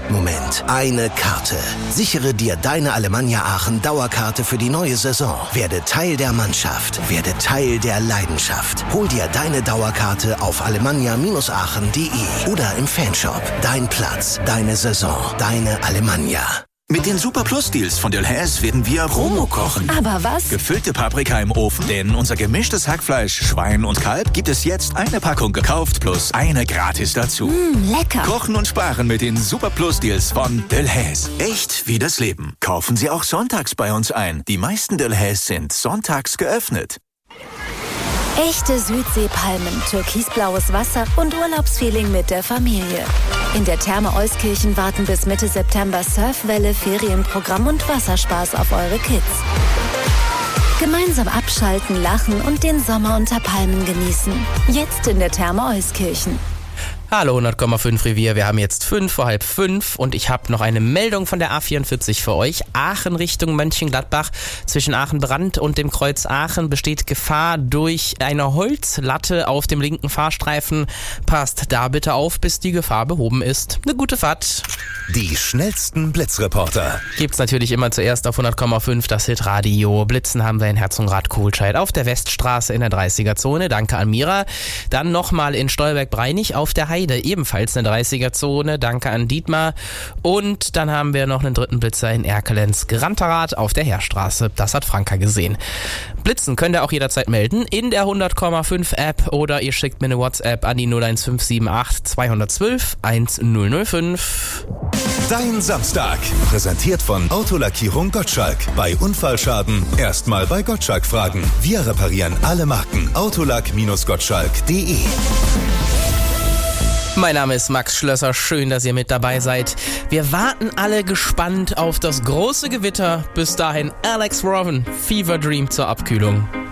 Moment, eine Karte. Sichere dir deine Alemannia Aachen Dauerkarte für die neue Saison. Werde Teil der Mannschaft. Werde Teil der Leidenschaft. Hol dir deine Dauerkarte auf alemannia-aachen.de oder im Fanshop. Dein Platz, deine Saison, deine Alemannia. Mit den Super Plus Deals von Delhaize werden wir Promo kochen. Aber was? Gefüllte Paprika im Ofen. Denn unser gemischtes Hackfleisch, Schwein und Kalb gibt es jetzt eine Packung gekauft plus eine gratis dazu. Lecker. Kochen und sparen mit den Super Plus Deals von Delhaize. Echt wie das Leben. Kaufen Sie auch sonntags bei uns ein. Die meisten Delhaize sind sonntags geöffnet. Echte Südseepalmen, türkisblaues Wasser und Urlaubsfeeling mit der Familie. In der Therme Euskirchen warten bis Mitte September Surfwelle, Ferienprogramm und Wasserspaß auf eure Kids. Gemeinsam abschalten, lachen und den Sommer unter Palmen genießen. Jetzt in der Therme Euskirchen. Hallo 100,5 Revier, wir haben jetzt 5:45 und ich habe noch eine Meldung von der A44 für euch. Aachen Richtung Mönchengladbach. Zwischen Aachen-Brand und dem Kreuz Aachen besteht Gefahr durch eine Holzlatte auf dem linken Fahrstreifen. Passt da bitte auf, bis die Gefahr behoben ist. Eine gute Fahrt. Die schnellsten Blitzreporter. Gibt's natürlich immer zuerst auf 100,5 das Hitradio. Blitzen haben wir in Herzogenrath-Kohlscheid auf der Weststraße in der 30er-Zone. Danke an Mira. Dann nochmal in Stolberg-Breinig auf der Heide, ebenfalls eine 30er-Zone. Danke an Dietmar. Und dann haben wir noch einen dritten Blitzer in Erkelenz Granterath auf der Heerstraße. Das hat Franka gesehen. Blitzen könnt ihr auch jederzeit melden in der 100,5 App oder ihr schickt mir eine WhatsApp an die 01578 212 1005. Dein Samstag. Präsentiert von Autolackierung Gottschalk. Bei Unfallschaden erstmal bei Gottschalk fragen. Wir reparieren alle Marken. Autolack-gottschalk.de. Mein Name ist Max Schlösser, schön, dass ihr mit dabei seid. Wir warten alle gespannt auf das große Gewitter. Bis dahin Alex Rowan, Fever Dream zur Abkühlung.